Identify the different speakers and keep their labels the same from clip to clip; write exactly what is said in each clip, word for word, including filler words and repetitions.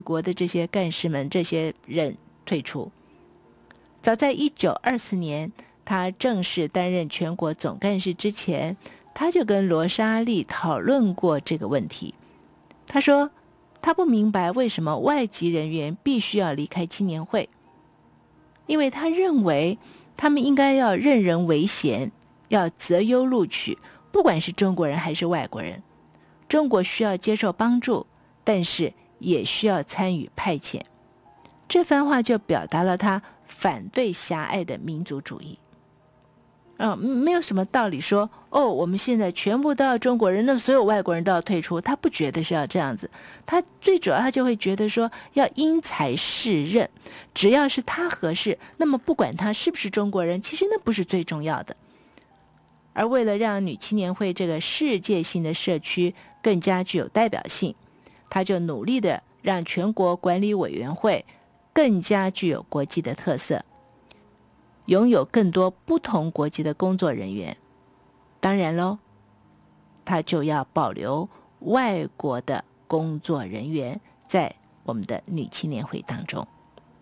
Speaker 1: 国的这些干事们这些人退出。早在一九二四年，他正式担任全国总干事之前，他就跟罗莎莉讨论过这个问题。他说他不明白为什么外籍人员必须要离开青年会，因为他认为他们应该要任人唯贤，要择优录取，不管是中国人还是外国人。中国需要接受帮助，但是也需要参与派遣。这番话就表达了他反对狭隘的民族主义。嗯，没有什么道理说哦，我们现在全部都要中国人，那所有外国人都要退出。他不觉得是要这样子，他最主要他就会觉得说要因材施任，只要是他合适，那么不管他是不是中国人，其实那不是最重要的。而为了让女青年会这个世界性的社区更加具有代表性，他就努力的让全国管理委员会更加具有国际的特色，拥有更多不同国籍的工作人员。当然咯，他就要保留外国的工作人员在我们的女青年会当中。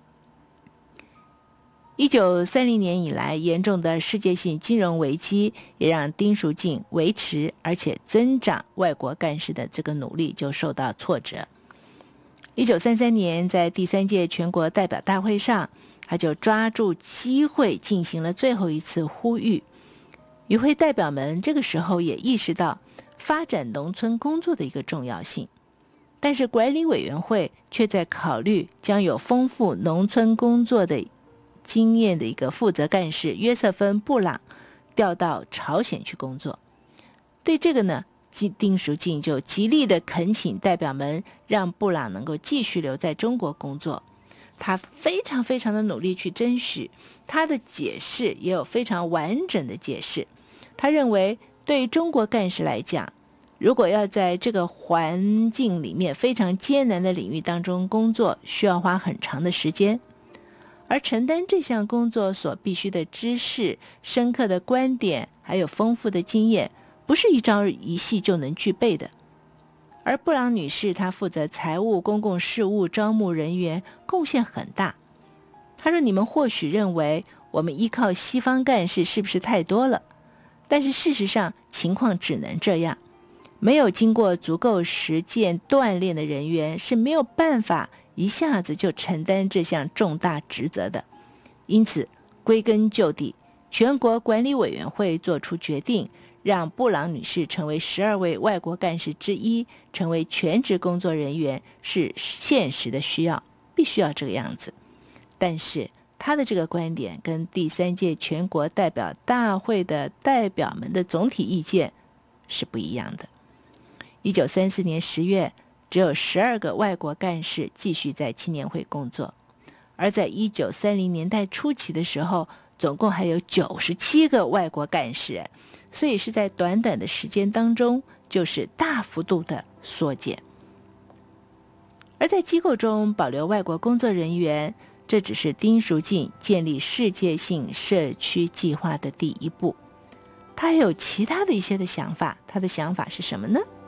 Speaker 1: 一九三零年以来，严重的世界性金融危机也让丁淑静维持而且增长外国干事的这个努力就受到挫折。一九三三年，在第三届全国代表大会上，他就抓住机会进行了最后一次呼吁。与会代表们这个时候也意识到发展农村工作的一个重要性，但是管理委员会却在考虑将有丰富农村工作的经验的一个负责干事约瑟芬·布朗调到朝鲜去工作。对这个呢，丁淑静就极力的恳请代表们让布朗能够继续留在中国工作。他非常非常的努力去争取，他的解释也有非常完整的解释。他认为对中国干事来讲，如果要在这个环境里面非常艰难的领域当中工作，需要花很长的时间，而承担这项工作所必须的知识、深刻的观点还有丰富的经验，不是一朝一夕就能具备的。而布朗女士她负责财务、公共事务、招募人员，贡献很大。她说，你们或许认为我们依靠西方干事是不是太多了，但是事实上情况只能这样，没有经过足够实践锻炼的人员是没有办法一下子就承担这项重大职责的。因此归根究底，全国管理委员会做出决定，让布朗女士成为十二位外国干事之一，成为全职工作人员，是现实的需要，必须要这个样子。但是她的这个观点跟第三届全国代表大会的代表们的总体意见是不一样的。一九三四年十月，只有十二个外国干事继续在青年会工作，而在一九三零年代初期的时候，总共还有九十七个外国干事，所以是在短短的时间当中，就是大幅度的缩减。而在机构中保留外国工作人员，这只是丁淑静建立世界性社区计划的第一步。他还有其他的一些的想法，他的想法是什么呢？